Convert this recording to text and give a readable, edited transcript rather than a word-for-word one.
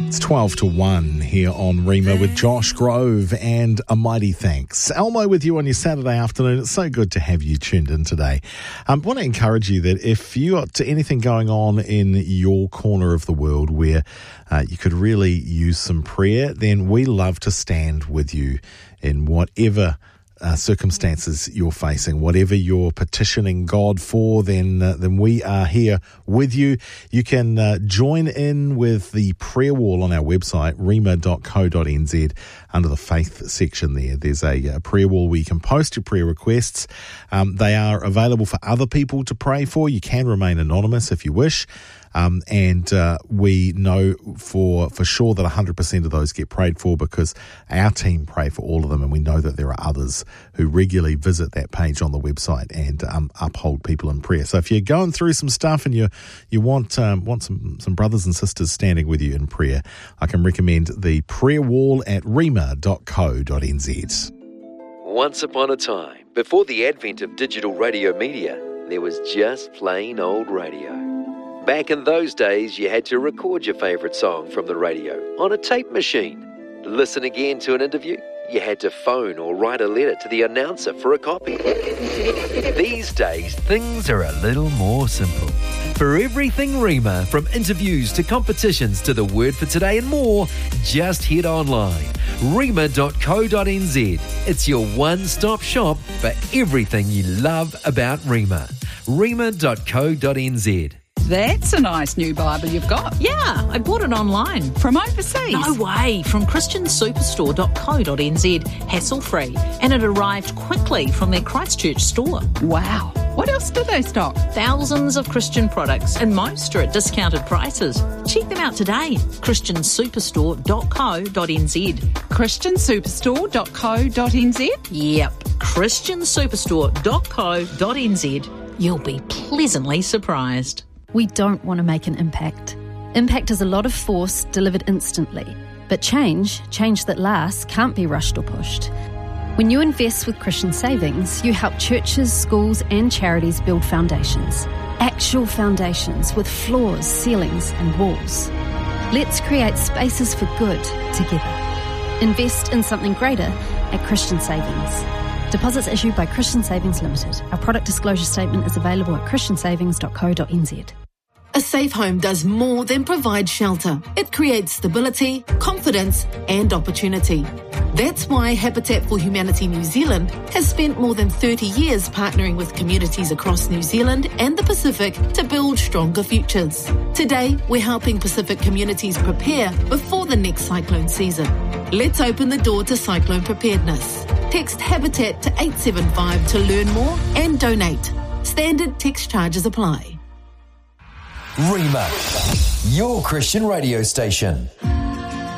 It's 12 to 1 here on Rima with Josh Grove and a mighty thanks. Elmo with you on your Saturday afternoon. It's so good to have you tuned in today. I want to encourage you that if you got anything going on in your corner of the world where you could really use some prayer, then we love to stand with you in whatever circumstances you're facing, whatever you're petitioning God for, then we are here with you. You can join in with the prayer wall on our website, rima.co.nz. Under the faith section there's a prayer wall where you can post your prayer requests. They are available for other people to pray for. You can remain anonymous if you wish. And we know for sure that 100% of those get prayed for because our team pray for all of them, and we know that there are others who regularly visit that page on the website and uphold people in prayer. So if you're going through some stuff and you want some brothers and sisters standing with you in prayer, I can recommend the prayer wall at rima.co.nz. Once upon a time, before the advent of digital radio media, there was just plain old radio. Back in those days, you had to record your favourite song from the radio on a tape machine. To listen again to an interview, you had to phone or write a letter to the announcer for a copy. These days, things are a little more simple. For everything Rima, from interviews to competitions to the word for today and more, just head online. Rima.co.nz. It's your one-stop shop for everything you love about Rima. Rima.co.nz. That's a nice new Bible you've got. Yeah, I bought it online. From overseas? No way, from christiansuperstore.co.nz, hassle-free. And it arrived quickly from their Christchurch store. Wow. What else do they stock? Thousands of Christian products, and most are at discounted prices. Check them out today. christiansuperstore.co.nz. christiansuperstore.co.nz? Yep, christiansuperstore.co.nz. You'll be pleasantly surprised. We don't want to make an impact. Impact is a lot of force delivered instantly. But change that lasts, can't be rushed or pushed. When you invest with Christian Savings, you help churches, schools and charities build foundations. Actual foundations with floors, ceilings and walls. Let's create spaces for good together. Invest in something greater at Christian Savings. Deposits issued by Christian Savings Limited. Our product disclosure statement is available at christiansavings.co.nz. A safe home does more than provide shelter. It creates stability, confidence and opportunity. That's why Habitat for Humanity New Zealand has spent more than 30 years partnering with communities across New Zealand and the Pacific to build stronger futures. Today, we're helping Pacific communities prepare before the next cyclone season. Let's open the door to cyclone preparedness. Text Habitat to 875 to learn more and donate. Standard text charges apply. Rima, your Christian radio station.